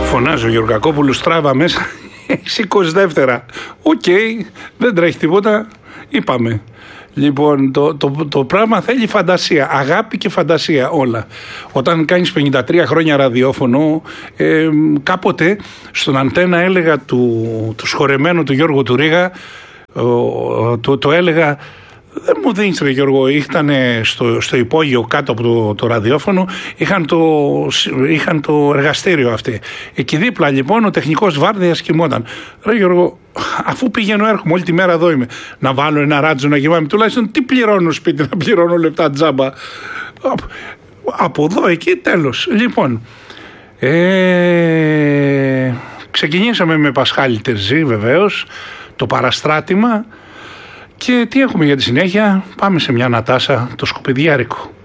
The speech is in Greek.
Φωνάζει ο Γεωργακόπουλος, στράβα μέσα. 22. Οκ, δεν τρέχει τίποτα. Είπαμε. Λοιπόν, το πράγμα θέλει φαντασία, αγάπη και φαντασία όλα. Όταν κάνεις 53 χρόνια ραδιόφωνο, κάποτε στον Αντένα έλεγα του σχορεμένου του Γιώργου του Ρίγα, το έλεγα, δεν μου δίνεις ρε Γιώργο, ήταν στο υπόγειο κάτω από το ραδιόφωνο, είχαν το εργαστήριο αυτή. Εκεί δίπλα λοιπόν ο τεχνικός βάρδιας κοιμόταν. Ρε Γιώργο, αφού πηγαίνω έρχομαι όλη τη μέρα εδώ είμαι, να βάλω ένα ράτζο να γεμάμαι, τουλάχιστον τι πληρώνω σπίτι, να πληρώνω λεπτά τζάμπα. Από εδώ εκεί τέλος. Λοιπόν, ξεκινήσαμε με Πασχάλη Τερζή βεβαίως, το παραστράτημα. Και τι έχουμε για τη συνέχεια? Πάμε σε μια Νατάσα, το σκουπιδιάρικο.